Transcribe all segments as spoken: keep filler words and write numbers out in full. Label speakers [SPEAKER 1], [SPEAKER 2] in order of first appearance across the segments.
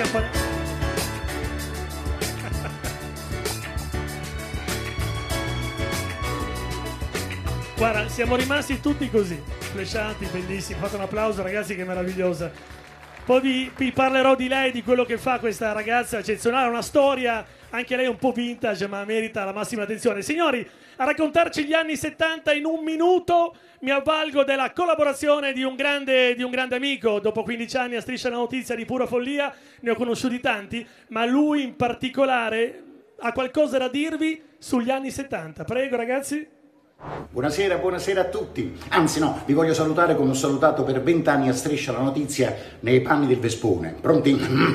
[SPEAKER 1] campanello. Guarda, siamo rimasti tutti così, flashati, bellissimi. Fate un applauso, ragazzi, che meravigliosa. Poi vi, vi parlerò di lei, di quello che fa questa ragazza eccezionale, una storia, anche lei un po' vintage, ma merita la massima attenzione. Signori, a raccontarci gli anni settanta in un minuto mi avvalgo della collaborazione di un grande, di un grande amico. Dopo quindici anni a Striscia la Notizia di pura follia, ne ho conosciuti tanti, ma lui in particolare ha qualcosa da dirvi sugli anni settanta. Prego, ragazzi.
[SPEAKER 2] Buonasera, buonasera a tutti. Anzi no, vi voglio salutare come ho salutato per vent'anni a Striscia la Notizia nei panni del Vespone. Pronti?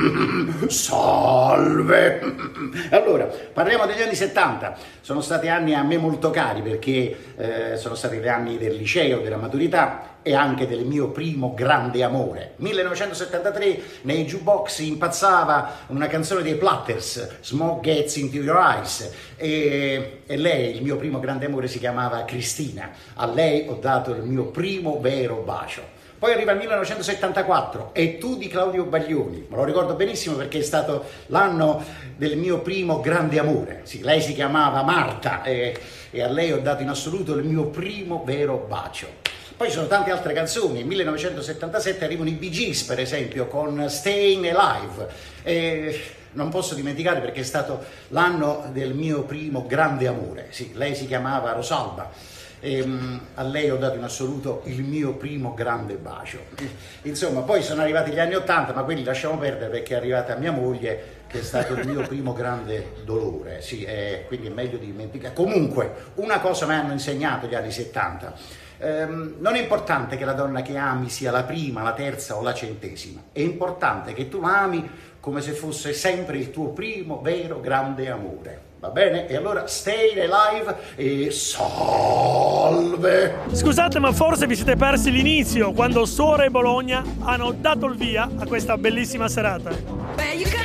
[SPEAKER 2] Salve! Allora, parliamo degli anni settanta. Sono stati anni a me molto cari perché eh, sono stati gli anni del liceo, della maturità e anche del mio primo grande amore. millenovecentosettantatré nei jukebox impazzava una canzone dei Platters, Smoke Gets Into Your Eyes, e, e lei, il mio primo grande amore, si chiamava Cristina. A lei ho dato il mio primo vero bacio. Poi arriva il millenovecentosettantaquattro e tu di Claudio Baglioni, me lo ricordo benissimo perché è stato l'anno del mio primo grande amore. Sì, lei si chiamava Marta e, e a lei ho dato in assoluto il mio primo vero bacio. Poi ci sono tante altre canzoni. Nel millenovecentosettantasette arrivano i Bee Gees, per esempio, con Staying Alive. E non posso dimenticare perché è stato l'anno del mio primo grande amore. Sì, lei si chiamava Rosalba. E, um, a lei ho dato in assoluto il mio primo grande bacio. Insomma, poi sono arrivati gli anni ottanta, ma quelli lasciamo perdere perché è arrivata mia moglie, che è stato il mio primo grande dolore. Sì, eh, quindi è meglio dimenticare. Comunque, una cosa mi hanno insegnato gli anni settanta. Um, non è importante che la donna che ami sia la prima, la terza o la centesima, è importante che tu la ami come se fosse sempre il tuo primo vero grande amore, va bene? E allora stay alive e salve!
[SPEAKER 1] Scusate, ma forse vi siete persi l'inizio, quando Sora e Bologna hanno dato il via a questa bellissima serata.